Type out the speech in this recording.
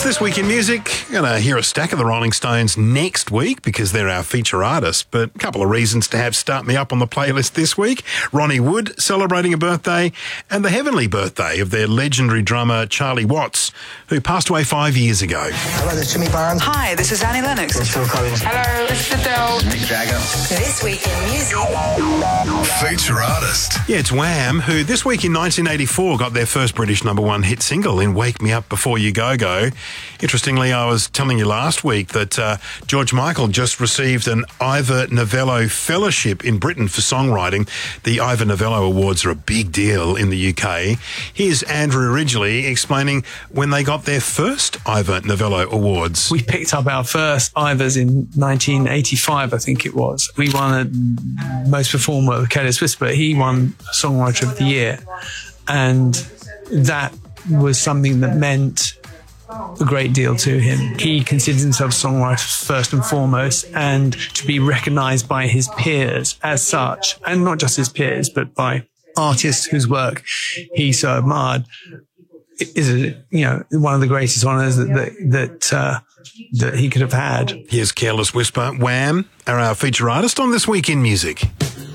This Week in Music. Going to hear a stack of the Rolling Stones next week because they're our feature artists, but a couple of reasons to have Start Me Up on the playlist this week. Ronnie Wood celebrating a birthday and the heavenly birthday of their legendary drummer Charlie Watts, who passed away 5 years ago. Hello, this is Jimmy Barnes. Hi, this is Annie Lennox. This is Phil Collins. Hello, this is Adele. Mick Jagger. This Week in Music. Feature artist. Yeah, it's Wham, who this week in 1984 got their first British #1 hit single in Wake Me Up Before You Go Go. Interestingly, I was telling you last week that George Michael just received an Ivor Novello Fellowship in Britain for songwriting. The Ivor Novello Awards are a big deal in the UK. Here's Andrew Ridgeley explaining when they got their first Ivor Novello Awards. We picked up our first Ivors in 1985, I think it was. We won a Most Performer with Careless Whisper. He won Songwriter of the Year. And that was something that meant a great deal to him. He considers himself a songwriter first and foremost, and to be recognised by his peers as such, and not just his peers, but by artists whose work he so admired, is one of the greatest honours that he could have had. Here's Careless Whisper. Wham are our feature artist on This Week in Music.